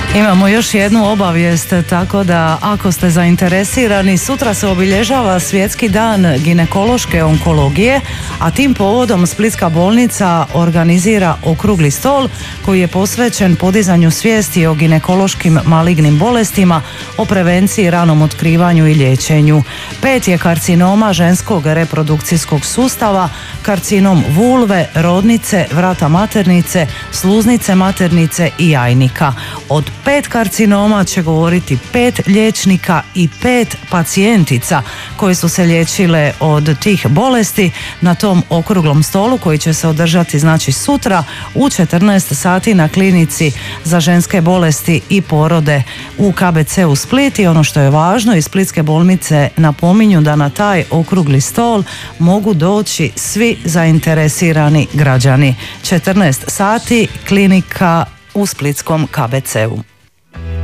Imamo još jednu obavijest, tako da ako ste zainteresirani, sutra se obilježava Svjetski dan ginekološke onkologije, a tim povodom Splitska bolnica organizira okrugli stol koji je posvećen podizanju svijesti o ginekološkim malignim bolestima, o prevenciji, ranom otkrivanju i liječenju. 5 je karcinoma ženskog reprodukcijskog sustava, karcinom vulve, rodnice, vrata maternice, sluznice maternice i jajnika. Od 5 karcinoma će govoriti 5 liječnika i 5 pacijentica koje su se liječile od tih bolesti na tom okruglom stolu koji će se održati znači sutra u 14 sati na klinici za ženske bolesti i porode u KBC-u Split. I ono što je važno, iz Splitske bolnice napominju da na taj okrugli stol mogu doći svi zainteresirani građani. 14 sati, klinika u Splitskom KBC-u.